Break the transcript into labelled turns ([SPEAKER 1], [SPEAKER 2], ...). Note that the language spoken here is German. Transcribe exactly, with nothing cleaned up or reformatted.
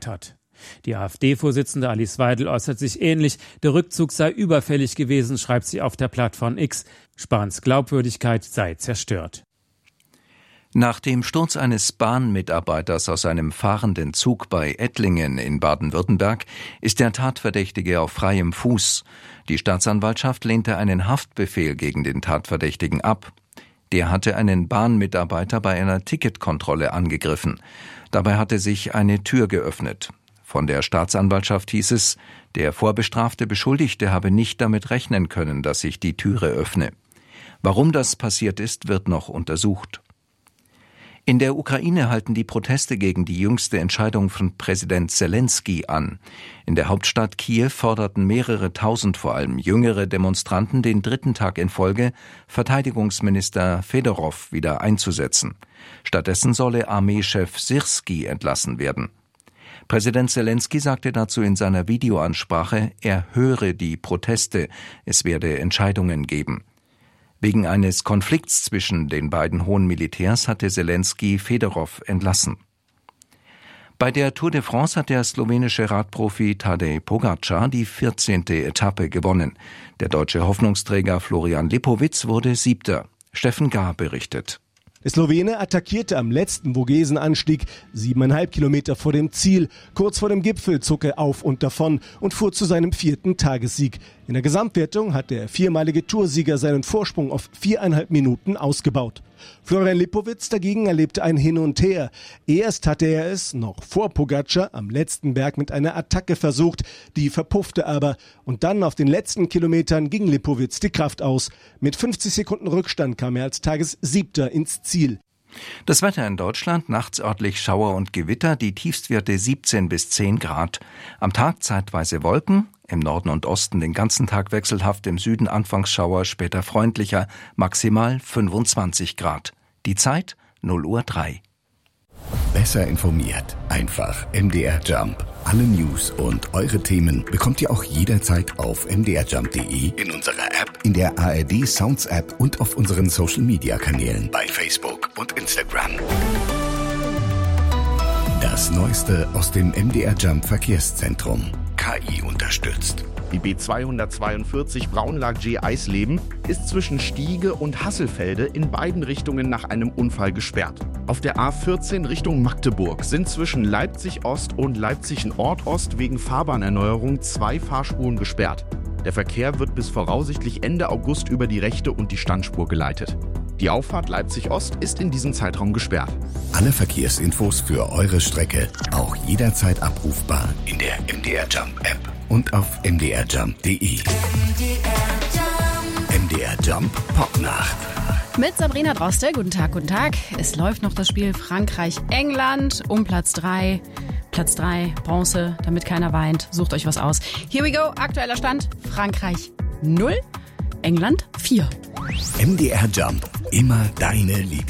[SPEAKER 1] hat. Die AfD-Vorsitzende Alice Weidel äußert sich ähnlich. Der Rückzug sei überfällig gewesen, schreibt sie auf der Plattform X. Spahns Glaubwürdigkeit sei zerstört.
[SPEAKER 2] Nach dem Sturz eines Bahnmitarbeiters aus einem fahrenden Zug bei Ettlingen in Baden-Württemberg ist der Tatverdächtige auf freiem Fuß. Die Staatsanwaltschaft lehnte einen Haftbefehl gegen den Tatverdächtigen ab. Der hatte einen Bahnmitarbeiter bei einer Ticketkontrolle angegriffen. Dabei hatte sich eine Tür geöffnet. Von der Staatsanwaltschaft hieß es, der vorbestrafte Beschuldigte habe nicht damit rechnen können, dass sich die Türe öffne. Warum das passiert ist, wird noch untersucht. In der Ukraine halten die Proteste gegen die jüngste Entscheidung von Präsident Selenskyj an. In der Hauptstadt Kiew forderten mehrere tausend, vor allem jüngere Demonstranten, den dritten Tag in Folge, Verteidigungsminister Fedorow wieder einzusetzen. Stattdessen solle Armeechef Syrskij entlassen werden. Präsident Selenskyj sagte dazu in seiner Videoansprache, er höre die Proteste, es werde Entscheidungen geben. Wegen eines Konflikts zwischen den beiden hohen Militärs hatte Selenskyj Fedorow entlassen. Bei der Tour de France hat der slowenische Radprofi Tadej Pogačar die vierzehnte Etappe gewonnen. Der deutsche Hoffnungsträger Florian Lipowitz wurde Siebter. Steffen Gahr berichtet.
[SPEAKER 3] Der Slowene attackierte am letzten Vogesenanstieg, siebeneinhalb Kilometer vor dem Ziel. Kurz vor dem Gipfel zog er auf und davon und fuhr zu seinem vierten Tagessieg. In der Gesamtwertung hat der viermalige Toursieger seinen Vorsprung auf viereinhalb Minuten ausgebaut. Florian Lipowitz dagegen erlebte ein Hin und Her. Erst hatte er es, noch vor Pogačar, am letzten Berg mit einer Attacke versucht, die verpuffte aber. Und dann auf den letzten Kilometern ging Lipowitz die Kraft aus. Mit fünfzig Sekunden Rückstand kam er als Tagessiebter ins Ziel.
[SPEAKER 2] Das Wetter in Deutschland, nachts örtlich Schauer und Gewitter, die Tiefstwerte siebzehn bis zehn Grad. Am Tag zeitweise Wolken, im Norden und Osten den ganzen Tag wechselhaft, im Süden anfangs Schauer, später freundlicher, maximal fünfundzwanzig Grad. Die Zeit null Uhr drei.
[SPEAKER 4] Besser informiert, einfach M D R Jump. Alle News und eure Themen bekommt ihr auch jederzeit auf m d r jump punkt d e, in unserer App, in der A R D Sounds App und auf unseren Social Media Kanälen bei Facebook und Instagram. Das Neueste aus dem M D R Jump Verkehrszentrum. K I unterstützt.
[SPEAKER 5] Die B zweihundertzweiundvierzig Braunlag-G-Eisleben ist zwischen Stiege und Hasselfelde in beiden Richtungen nach einem Unfall gesperrt. Auf der A vierzehn Richtung Magdeburg sind zwischen Leipzig-Ost und Leipzig-Nord-Ost wegen Fahrbahnerneuerung zwei Fahrspuren gesperrt. Der Verkehr wird bis voraussichtlich Ende August über die rechte und die Standspur geleitet. Die Auffahrt Leipzig-Ost ist in diesem Zeitraum gesperrt.
[SPEAKER 4] Alle Verkehrsinfos für eure Strecke auch jederzeit abrufbar in der M D R Jump App und auf m d r jump punkt d e. M D R Jump Popnacht.
[SPEAKER 6] Mit Sabrina Droste. Guten Tag, guten Tag. Es läuft noch das Spiel Frankreich-England um Platz drei. Platz drei, Bronze, damit keiner weint. Sucht euch was aus. Here we go. Aktueller Stand. Frankreich null, England vier.
[SPEAKER 4] M D R Jump. Immer deine Lieblings.